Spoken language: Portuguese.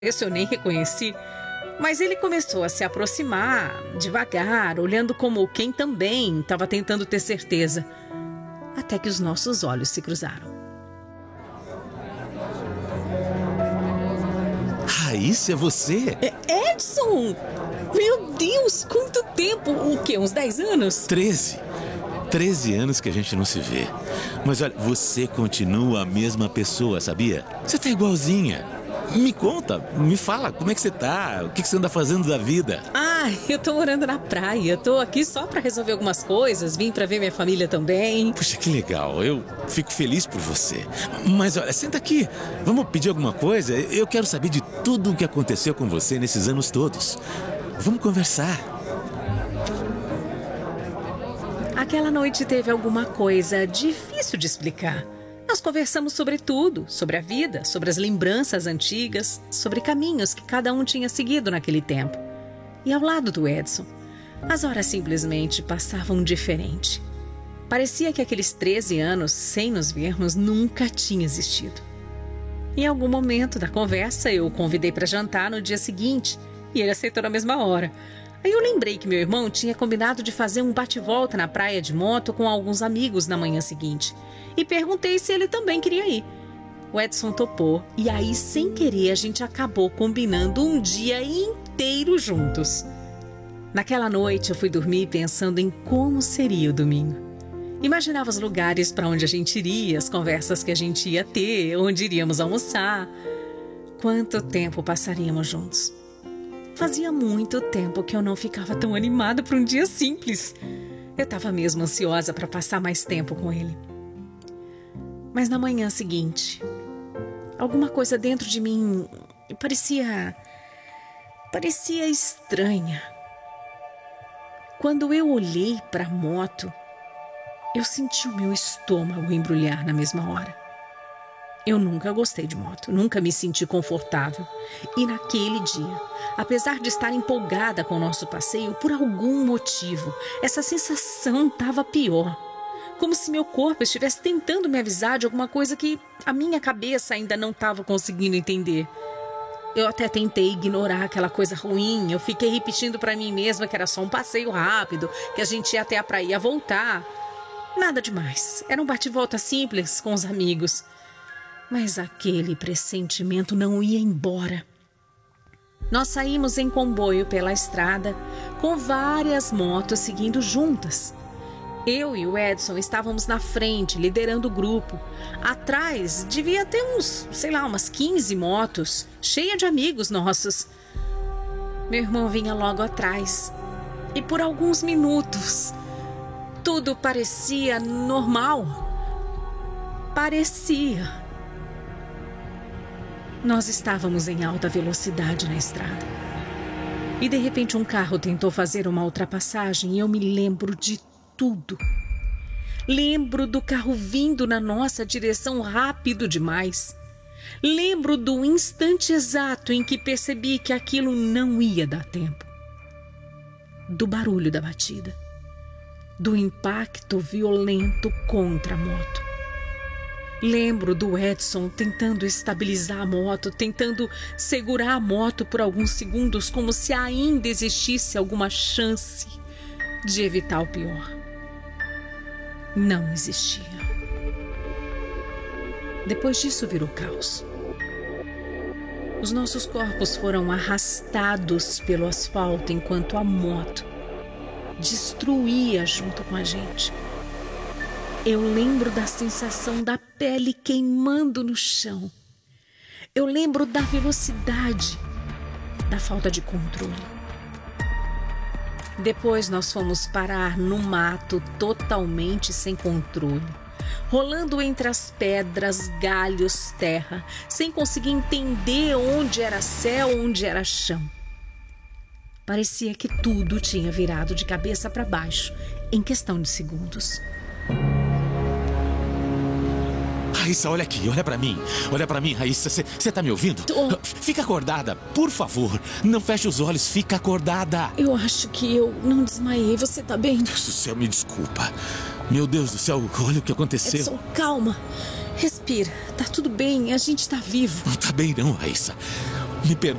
Esse eu nem reconheci, mas ele começou a se aproximar, devagar, olhando como quem também estava tentando ter certeza, até que os nossos olhos se cruzaram. Raíssa, é você? Edson! Meu Deus, quanto tempo! O quê, uns 10 anos? 13 anos que a gente não se vê. Mas olha, você continua a mesma pessoa, sabia? Você tá igualzinha. Me conta, me fala, como é que você tá? O que você anda fazendo da vida? Eu tô morando na praia. Tô aqui só pra resolver algumas coisas. Vim pra ver minha família também. Puxa, que legal. Eu fico feliz por você. Mas olha, senta aqui. Vamos pedir alguma coisa? Eu quero saber de tudo o que aconteceu com você nesses anos todos. Vamos conversar. Aquela noite teve alguma coisa difícil de explicar. Nós conversamos sobre tudo, sobre a vida, sobre as lembranças antigas, sobre caminhos que cada um tinha seguido naquele tempo. E ao lado do Edson, as horas simplesmente passavam diferente. Parecia que aqueles 13 anos, sem nos vermos, nunca tinham existido. Em algum momento da conversa, eu o convidei para jantar no dia seguinte e ele aceitou na mesma hora. Aí eu lembrei que meu irmão tinha combinado de fazer um bate-volta na praia de moto com alguns amigos na manhã seguinte. E perguntei se ele também queria ir. O Edson topou e aí, sem querer, a gente acabou combinando um dia inteiro juntos. Naquela noite eu fui dormir pensando em como seria o domingo. Imaginava os lugares para onde a gente iria, as conversas que a gente ia ter, onde iríamos almoçar. Quanto tempo passaríamos juntos. Fazia muito tempo que eu não ficava tão animada para um dia simples. Eu estava mesmo ansiosa para passar mais tempo com ele. Mas na manhã seguinte, alguma coisa dentro de mim parecia estranha. Quando eu olhei para a moto, eu senti o meu estômago embrulhar na mesma hora. Eu nunca gostei de moto, nunca me senti confortável. E naquele dia, apesar de estar empolgada com o nosso passeio, por algum motivo, essa sensação estava pior. Como se meu corpo estivesse tentando me avisar de alguma coisa que a minha cabeça ainda não estava conseguindo entender. Eu até tentei ignorar aquela coisa ruim, eu fiquei repetindo para mim mesma que era só um passeio rápido, que a gente ia até a praia e ia voltar. Nada demais, era um bate-volta simples com os amigos. Mas aquele pressentimento não ia embora. Nós saímos em comboio pela estrada, com várias motos seguindo juntas. Eu e o Edson estávamos na frente, liderando o grupo. Atrás devia ter umas 15 motos, cheia de amigos nossos. Meu irmão vinha logo atrás. E por alguns minutos, tudo parecia normal. Parecia. Nós estávamos em alta velocidade na estrada. E de repente um carro tentou fazer uma ultrapassagem e eu me lembro de tudo. Lembro do carro vindo na nossa direção rápido demais. Lembro do instante exato em que percebi que aquilo não ia dar tempo. Do barulho da batida. Do impacto violento contra a moto. Lembro do Edson tentando estabilizar a moto, tentando segurar a moto por alguns segundos, como se ainda existisse alguma chance de evitar o pior. Não existia. Depois disso virou caos. Os nossos corpos foram arrastados pelo asfalto enquanto a moto destruía junto com a gente. Eu lembro da sensação da pele queimando no chão. Eu lembro da velocidade, da falta de controle. Depois nós fomos parar no mato totalmente sem controle, rolando entre as pedras, galhos, terra, sem conseguir entender onde era céu, onde era chão. Parecia que tudo tinha virado de cabeça para baixo em questão de segundos. Raíssa, olha aqui, olha pra mim, Raíssa, você tá me ouvindo? Fica acordada, por favor, não feche os olhos, fica acordada. Eu acho que eu não desmaiei, você tá bem? Deus do céu, me desculpa. Meu Deus do céu, olha o que aconteceu. Edson, calma, respira, tá tudo bem, a gente tá vivo. Não tá bem não, Raíssa. Me perdoa.